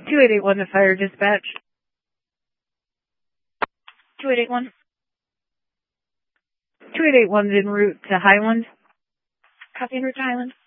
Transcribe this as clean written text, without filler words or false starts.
2881 to fire dispatch. 2881. 2881's en route to Highland. Copy en route to Highland.